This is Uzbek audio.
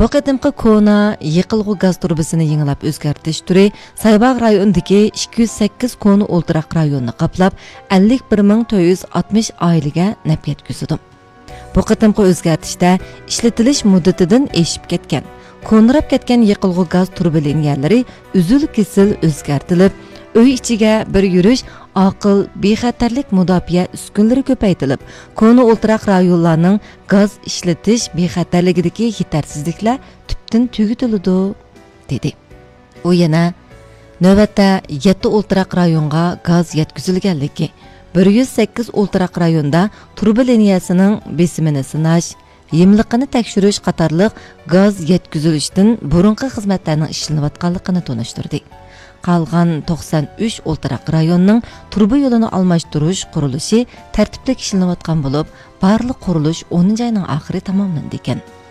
Bu qadimqi kona yiqilg'u gaz turbasini yengilab o'zgartirish turi Saybaq rayonidagi 208 kona o'ltiraq rayonni qaplab 51460 oilaga naf yetkazdi. Bu qadimqi o'zgartirishda ishlatilish muddatidan eshib ketgan, ko'nirab ketgan yiqilg'u gaz turba liniyalari uzul-kesil o'zgartirilib, uy ichiga bir yurish aql bexatarlik mudofaa uskunlari ko'paytirilib, kona o'ltiraq rayonlarning gaz ishlatish bexatarligidagi yetarsizliklar tubdan tugatiladi, dedi. U yana navbatda 7 o'ltiraq rayonga gaz yetkazilganligi, 108 o'ltiraq rayonda turba liniyasining besimini sinash, yemliqini tekshirish qatorliq gaz yetkazilishdan burunqi xizmatlarning ishlanayotganligini tonishtirdi. Qalgan 93 o'ltiraq rayonning turba yo'lini almashtirish qurilishi tartibli ishlanayotgan bo'lib, barliq qurilish 10 oyning oxiri tamomlandi ekan.